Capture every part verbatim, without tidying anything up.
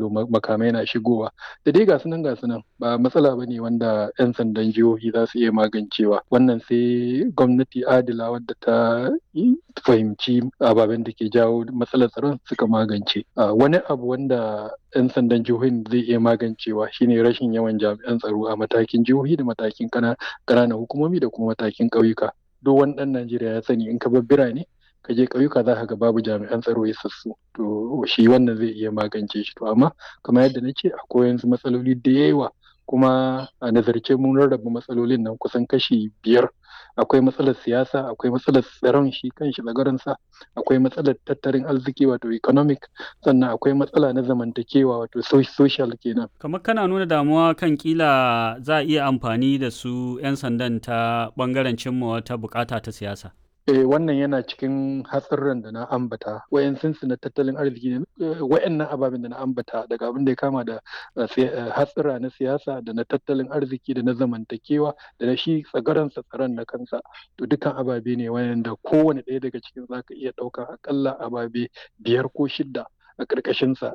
tsaro makamai na shigowa da dai gasu nan gasu nan ba matsala ba ne wanda 'yan sandan jihohi za su iya magancewa. Wannan sai gwamnati adila wadda ta fahimci ababen da ke jawo matsalar tsaron suka magance. Wani abu wanda 'yan sandan jihohin zai iya magancewa shine rashin yawan jami'an tsaro a matakin jihohi da matakin ƙananan hukumomi da kuma matakin ƙauyuka. Duk wani ɗan Najeriya ya sani in ka bar birane ka je ƙauyuka za ka ga babu jami'an tsaro isassu, to shi wannan zai iya magance shi. To amma kamar yadda na ce akwai yanzu matsaloli da yawa, kuma a nazarce mun rarraba matsalolin nan kusan kashi biyar. Akwai matsalar siyasa, akwai matsalar tsaron shi kanshi tsagaronsa, akwai matsalar tattalin arziki wato economic, sannan akwai matsala na zamantakewa wato social kenan. Kamar kana nuna damuwa kan kila za a iya amfani da su 'yan sandan ta ɓangaren cimma wata bukata ta siyasa. Eh, wannan yana cikin hatsarran da na ambata, wayansu na tattalin arziki ne, wayannan ababen da na ambata daga abin da ya kama da hatsara na siyasa da na tattalin arziki da na zamantakewa da na shi tsagaransa tsaron na kansa, to dukkan ababe ne wayanda kowane ɗaya daga cikin za ka iya ɗaukar akalla ababe biyar ko shidda a ƙarƙashinsa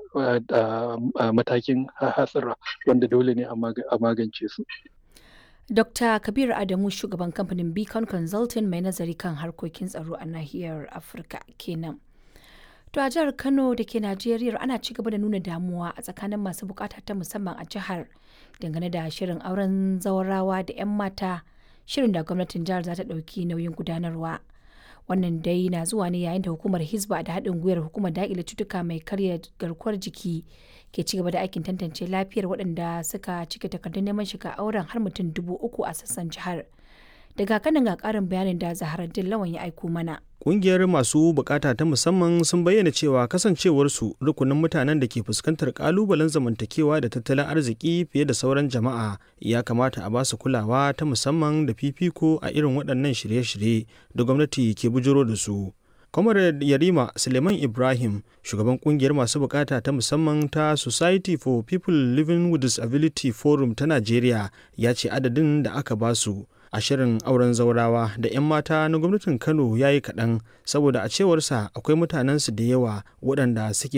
a matakin hatsara wanda dole ne a magance su. Dokta Kabir Adamu, shugaban kamfanin Beacon Consulting mai nazari kan harkokin tsaro a nahiyar Afirka kenan. To a jihar Kano da ke Najeriya ana ci gaba da nuna damuwa a tsakanin masu bukata ta musamman a jihar dangane da shirin auren zawarawa da 'yan mata, shirin da gwamnatin jihar za ta ɗauki nauyin gudanarwa. Wannan dai na zuwa ne yayin da hukumar Hizba da haɗin gwiwar hukumar daƙile cutuka mai karya garkuwar jiki ke ci gaba da aikin tantance lafiyar waɗanda suka cike takardun neman shiga auren har mutum dubu uku a sassan jihar. Daga kanan ga ƙarin bayanin da Zaharaddin Lawan ya aiko mana. Ƙungiyar masu bukata ta musamman sun bayyana cewa kasancewarsu rukunin mutanen da ke fuskantar ƙalubalen zamantakewa da tattalin arziki fiye da sauran jama'a, ya kamata a basu kulawa ta musamman da fifiko a irin waɗannan shirye-shirye da gwamnati ke bujiro da su. Comrade Yarima Suleiman Ibrahim, shugaban kungiyar masu bukata ta musamman ta Society for People Living with Disability Forum ta Najeriya, ya ce adadin da aka basu a shirin auren zaurawa da 'yan mata na gwamnatin Kano ya yi kaɗan, saboda a cewarsa akwai mutanensu da yawa waɗanda suke